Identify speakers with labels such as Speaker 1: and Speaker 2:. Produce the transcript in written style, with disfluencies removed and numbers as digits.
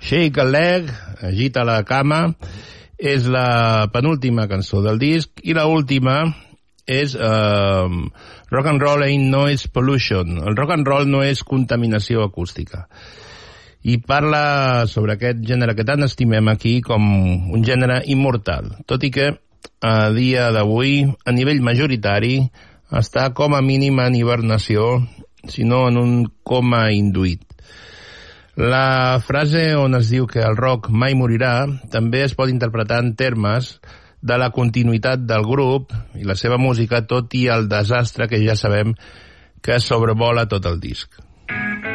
Speaker 1: Shake a Leg, Agita la cama, és la penúltima cançó del disc, i la última és Rock and Roll Ain't Noise Pollution. El rock and roll no és contaminació acústica. I parla sobre aquest gènere que tant estimem aquí com un gènere immortal, tot i que a dia d'avui, a nivell majoritari, està com a mínim en hibernació, sinó en un coma induït. La frase on es diu que el rock mai morirà també es pot interpretar en termes de la continuïtat del grup i la seva música, tot i el desastre que ja sabem que sobrevola tot el disc.